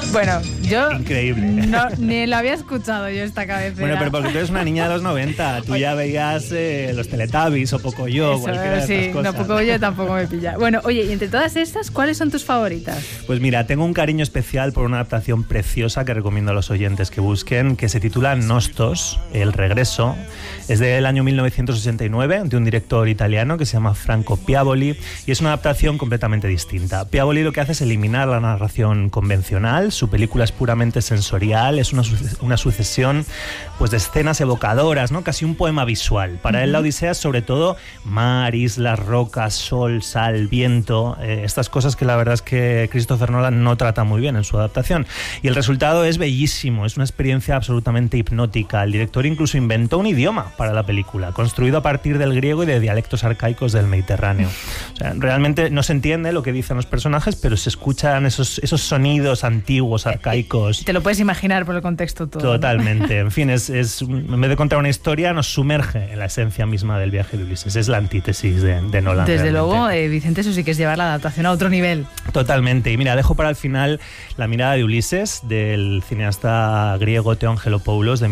Bueno, yo increíble. No, ni lo había escuchado yo esta cabecera. Bueno, pero porque tú eres una niña de los 90, tú ya veías los Teletubbies o Pocoyo, cualquiera de estas cosas. No, Pocoyo tampoco me pilla. Bueno, oye, y entre todas estas, ¿cuáles son tus favoritas? Pues mira, tengo un cariño especial por una adaptación preciosa que recomiendo a los oyentes que busquen, que se titula Nostos, El Regreso. Es del año 1989, de un director italiano que se llama Franco Piavoli, y es una adaptación completamente distinta. Piavoli lo que hace es eliminar la narración convencional. Su película es puramente sensorial, es una sucesión pues de escenas evocadoras, ¿no? Casi un poema visual. Para él la Odisea es sobre todo mar, islas, rocas, sol, sal, viento, estas cosas que la verdad es que Christopher Nolan no trata muy bien en su adaptación. Y el resultado es bellísimo, es una experiencia absolutamente hipnótica. El director incluso inventó un idioma para la película, construido a partir del griego y de dialectos arcaicos del Mediterráneo. O sea, realmente no se entiende lo que dicen los personajes, pero se escuchan esos sonidos antiguos, arcaicos. Te lo puedes imaginar por el contexto todo. Totalmente. ¿No? En fin, en vez de contar una historia, nos sumerge en la esencia misma del viaje de Ulises. Es la antítesis de Nolan. Desde realmente. luego, Vicente, eso sí que es llevar la adaptación a otro nivel. Totalmente. Y mira, dejo para el final La mirada de Ulises, del cineasta griego Theo Angelopoulos, de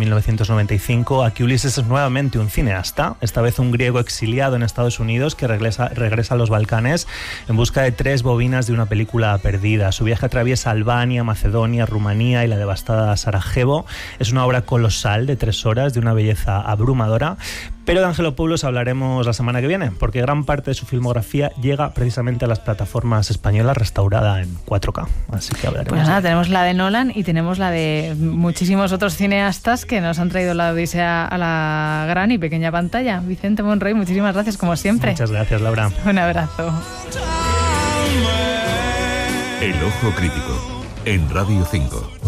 1995. Aquí Ulises es nuevamente un cineasta, esta vez un griego exiliado en Estados Unidos que regresa a los Balcanes en busca de 3 bobinas de una película perdida. Su viaje atraviesa Albania, Macedonia, Rumanía y la devastada Sarajevo. Es una obra colosal de 3 horas, de una belleza abrumadora. Pero de Angelopoulos hablaremos la semana que viene, porque gran parte de su filmografía llega precisamente a las plataformas españolas, restaurada en 4K. Así que hablaremos. Pues nada, tenemos la de Nolan y tenemos la de muchísimos otros cineastas que nos han traído la Odisea a la gran y pequeña pantalla. Vicente Monroy, muchísimas gracias como siempre. Muchas gracias, Laura. Un abrazo. El Ojo Crítico, en Radio 5.